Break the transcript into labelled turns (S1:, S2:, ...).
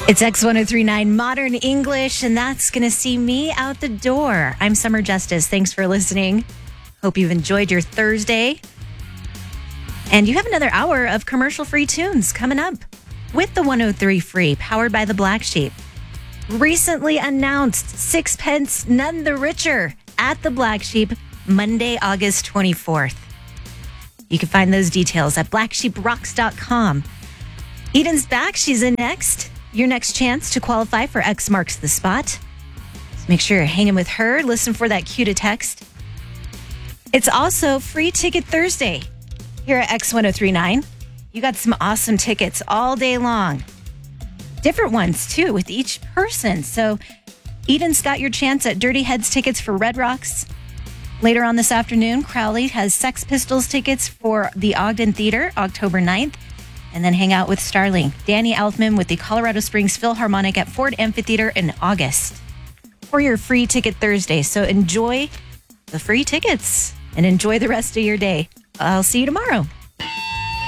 S1: It's X1039 Modern English, and that's going to see me out the door. I'm Summer Justice. Thanks for listening. Hope you've enjoyed your Thursday. And you have another hour of commercial-free tunes coming up with the 103 Free, powered by the Black Sheep. Recently announced Sixpence None the Richer at the Black Sheep, Monday, August 24th. You can find those details at blacksheeprocks.com. Eden's back. She's in next. Your next chance to qualify for X Marks the Spot. So make sure you're hanging with her. Listen for that cue to text. It's also Free Ticket Thursday here at X1039. You got some awesome tickets all day long. Different ones, too, with each person. So Eden's got your chance at Dirty Heads tickets for Red Rocks. Later on this afternoon, Crowley has Sex Pistols tickets for the Ogden Theater, October 9th. And then hang out with Starling. Danny Elfman with the Colorado Springs Philharmonic at Ford Amphitheater in August for your Free Ticket Thursday. So enjoy the free tickets and enjoy the rest of your day. I'll see you tomorrow.